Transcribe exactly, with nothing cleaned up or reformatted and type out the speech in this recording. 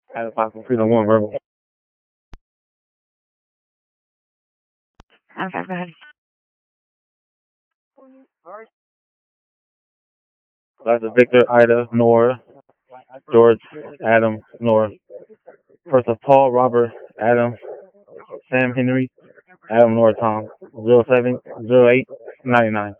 Adam five four three one verbal. Okay, go ahead. That's Victor, Ida, Nora, George, Adam, Nora. First of Paul, Robert, Adam, Sam, Henry, Adam, Nora, Tom. Zero seven zero eight ninety nine.